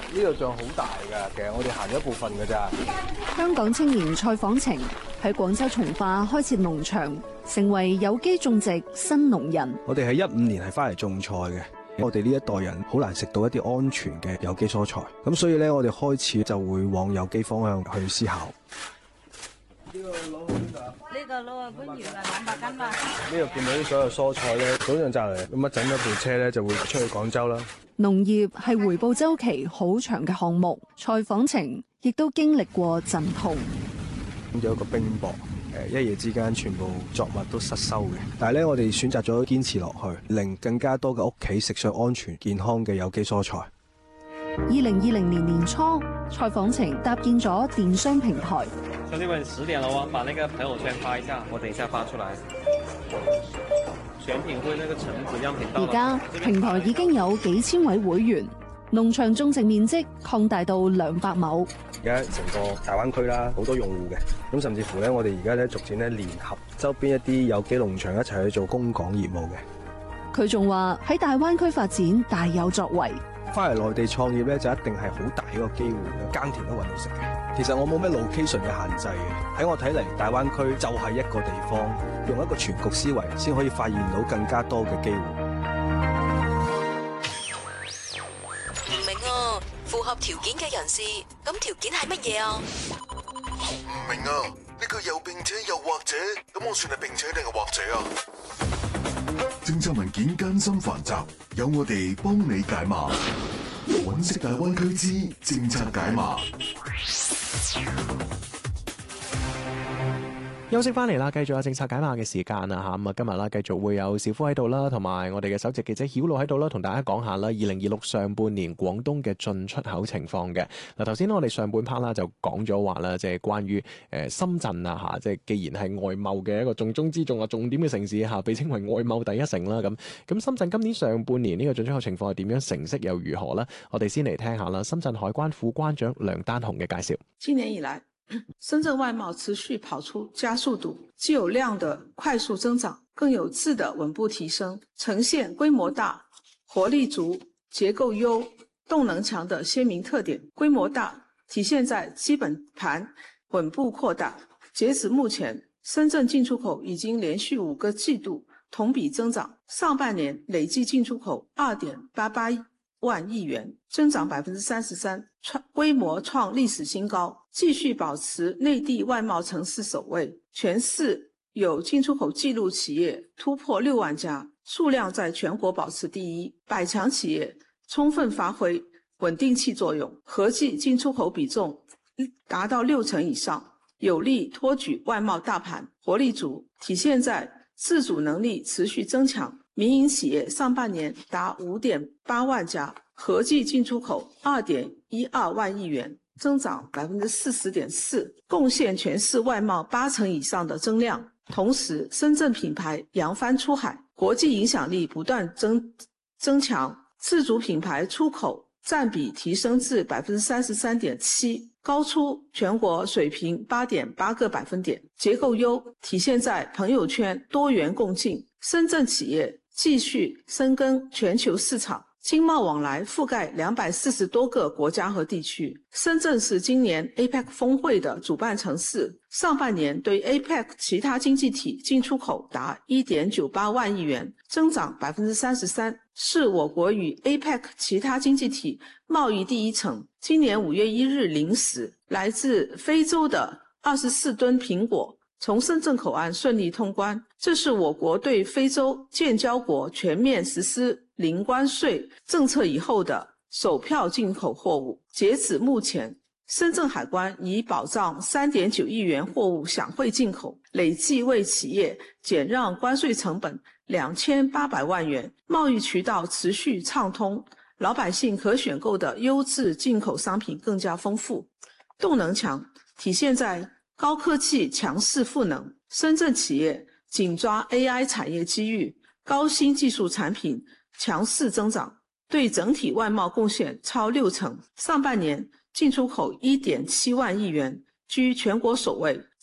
呢度仲好大㗎，其實我哋行咗一部分㗎咋。 香港青年蔡訪晴喺廣州從化開設農場，成為有機種植新農人。 我哋喺15年係翻嚟種菜嘅，我哋呢一代人好難食到一啲安全嘅有機蔬菜，咁所以咧我哋開始就會往有機方向去思考。呢個攞去邊度啊？ 呢個攞去番禺啦，200斤啦。 呢度見到啲所有蔬菜咧，早上摘嚟，咁一整一部車咧就會出去廣州啦。 農業係回報週期好長嘅項目，蔡訪晴亦都經歷過陣痛。 有一個冰雹，一夜之間全部作物都失收嘅。但係咧，我哋選擇咗堅持落去，令更加多嘅屋企食上安全健康嘅有機蔬菜。 2020年年初，蔡訪晴搭建咗電商平台。 兄弟們，10點了哦，把那個朋友圈發一下，我等一下發出來。選品會那個橙子樣品到了。 而家平台已經有幾千位會員，農場種植面積擴大到200畝。 而家成個大灣區啦，好多用戶嘅，咁甚至乎咧，我哋而家咧逐漸咧聯合周邊一啲有機農場一齊去做供港業務嘅。 佢仲話喺大灣區發展大有作為。 翻嚟內地創業咧，就一定係好大一個機會，耕田都揾到食嘅。其實我冇咩 location 嘅限制嘅，喺我睇嚟，大灣區就係一個地方，用一個全局思維，先可以發現到更加多嘅機會。 唔明啊，符合條件嘅人士，咁條件係乜嘢啊？ 唔明啊，呢個又並且又或者，咁我算係並且定係或者啊？政策文件艱辛繁雜，有我哋幫你解碼。揾識大灣區之政策解碼。 休息翻嚟啦，繼續有政策解碼嘅時間啦嚇。咁啊，今日啦繼續會有小夫喺度啦，同埋我哋嘅首席記者曉露喺度啦，同大家講下啦2026上半年廣東嘅進出口情況嘅。嗱，頭先我哋上半 part 啦就講咗話啦，即係關於深圳啊嚇，即係既然係外貿嘅一個重中之重啊重點嘅城市嚇，被稱為外貿第一城啦。咁深圳今年上半年呢個進出口情況係點樣，成色又如何呢？我哋先嚟聽下啦，深圳海關副關長梁丹紅嘅介紹。 今年以來，深圳外貿持續跑出加速度，既有量的快速增長，更有質的穩步提升，呈現規模大、活力足、結構優、動能強的鮮明特點。規模大體現在基本盤穩步擴大，截止目前，深圳進出口已經連續5個季度同比增長，上半年累計進出口2.88萬億元，增長33%，規模創歷史新高，繼續保持內地外貿城市首位。全市有進出口記錄企業突破6萬家，數量在全國保持第一。百強企業充分發揮穩定器作用，合計進出口比重達到60%以上，有力托舉外貿大盤，活力足，體現在自主能力持續增強。民營企業上半年達5.8萬家，合計進出口2.12萬億元，增長40.4%，貢獻全市外貿80%以上的增量。同時，深圳品牌揚帆出海，國際影響力不斷增強，自主品牌出口佔比提升至33.7%，高出全國水平8.8個百分點。結構優體現在朋友圈多元共進，深圳企業繼續深耕全球市場，經貿往來覆蓋240多個國家和地區。深圳是今年 APEC 峰會的主辦城市，上半年對 APEC 其他經濟體進出口達1.98萬億元，增長33%，是我國與 APEC 其他經濟體貿易第一城。今年5月1日0時，來自非洲的24噸蘋果從深圳口岸順利通關，這是我國對非洲建交國全面實施零關稅政策以後的首票進口貨物。截止目前，深圳海關已保障3.9億元貨物享惠進口，累計為企業減讓關稅成本2800萬元，貿易渠道持續暢通，老百姓可選購的優質進口商品更加豐富。動能強體現在高科技強勢賦能，深圳企業緊抓 AI 產業機遇，高新技術產品強勢增長，對整體外貿貢獻超60%。上半年進出口1.7萬億元，居全國首位，